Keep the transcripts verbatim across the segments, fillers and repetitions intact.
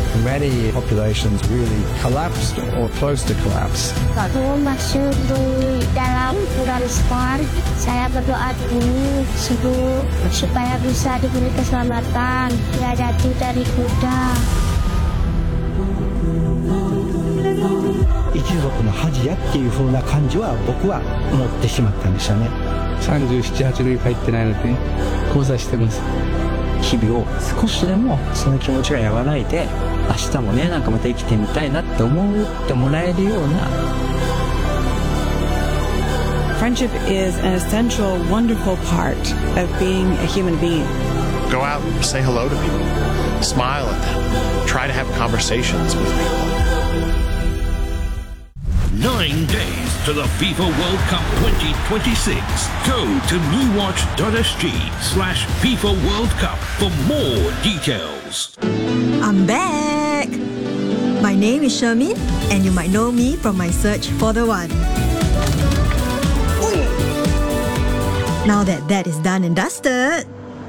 Many populations really collapsed or close to collapse. Waktu masuk di dalam Afghanistan, saya berdoa dulu subuh supaya bisa diberi keselamatan, tidak jatuh dari kuda. 一族の恥やっていう風な感じは僕は持ってしまったんでしたね。 さんじゅうなな、はち類入ってないので交差してます。 日々を少しでもその気持ちが和らいで、明日もねなんかまた生きてみたいなって思ってもらえるような。 Friendship is an essential, wonderful part of being a human being. Go out and say hello to people. Smile at them. Try to have conversations with people. Nine days to the FIFA World Cup twenty twenty-six. Go to newwatch.sg slash FIFA World Cup for more details. I'm back! My name is Shermin, and you might know me from my search for the one. Now that that is done and dusted,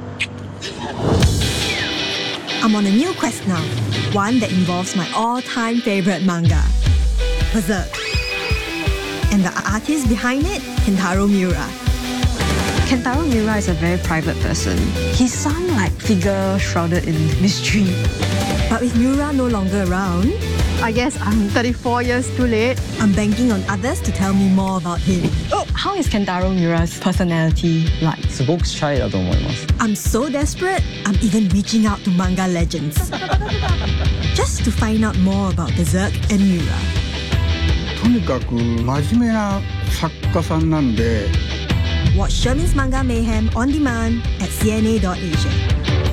I'm on a new quest now. One that involves my all-time favorite manga, Berserk. And the artist behind it, Kentaro Miura. Kentaro Miura is a very private person. He's some like figure shrouded in mystery. But with Miura no longer around, I guess I'm thirty-four years too late. I'm banking on others to tell me more about him. Oh, how is Kentaro Miura's personality like? すごくシャイだと思います。 I'm so desperate, I'm even reaching out to manga legends. Just to find out more about Berserk and Miura. とにかく真面目な作家さんなんで。 Watch Shermin's Manga Mayhem on demand at c n a dot asia.